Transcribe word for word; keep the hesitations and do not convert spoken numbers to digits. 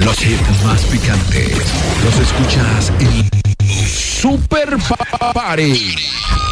Los hits más picantes los escuchas en Super Party.